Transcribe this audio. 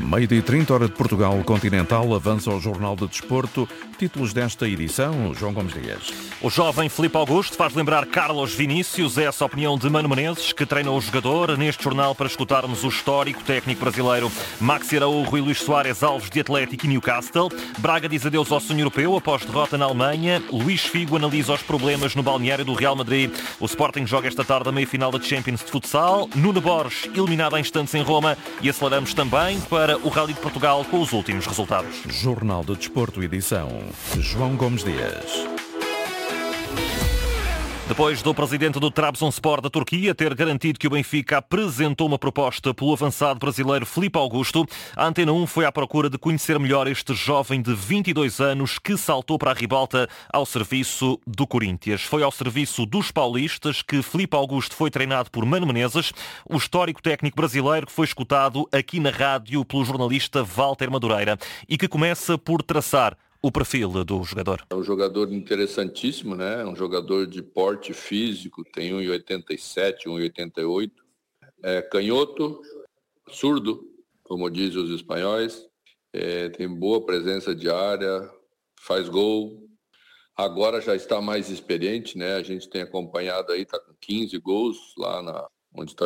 Meio-dia 30, hora de Portugal Continental, avança ao Jornal de Desporto. Títulos desta edição, João Gomes Dias. O jovem Filipe Augusto faz lembrar Carlos Vinícius, é essa a opinião de Mano Menezes, que treina o jogador. Neste jornal, para escutarmos o histórico técnico brasileiro Maxi Araújo e Luís Soares, alvos de Atlético e Newcastle. Braga diz adeus ao sonho europeu após derrota na Alemanha. Luís Figo analisa os problemas no balneário do Real Madrid. O Sporting joga esta tarde a meia-final da Champions de futsal. Nuno Borges, eliminado há instantes em Roma. E aceleramos também para o Rally de Portugal com os últimos resultados. Jornal de Desporto, edição João Gomes Dias. Depois do presidente do Trabzonspor da Turquia ter garantido que o Benfica apresentou uma proposta pelo avançado brasileiro Filipe Augusto, a Antena 1 foi à procura de conhecer melhor este jovem de 22 anos que saltou para a ribalta ao serviço do Corinthians. Foi ao serviço dos paulistas que Filipe Augusto foi treinado por Mano Menezes, o histórico técnico brasileiro que foi escutado aqui na rádio pelo jornalista Walter Madureira e que começa por traçar o perfil do jogador. É um jogador interessantíssimo, né? Um jogador de porte físico, tem 1,87, 1,88. É canhoto, surdo, como dizem os espanhóis. Tem boa presença de área, faz gol. Agora já está mais experiente, né? A gente tem acompanhado aí, está com 15 gols lá onde está